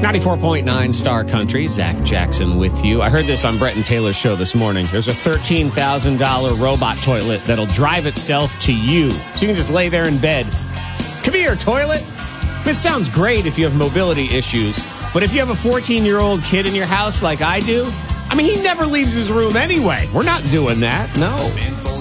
94.9 Star Country, Zach Jackson with you. I heard this on Brett and Taylor's show this morning. There's a $13,000 robot toilet that'll drive itself to you. So you can just lay there in bed. Come here, toilet. It sounds great if you have mobility issues, but if you have a 14-year-old kid in your house like I do, I mean, he never leaves his room anyway. We're not doing that, no.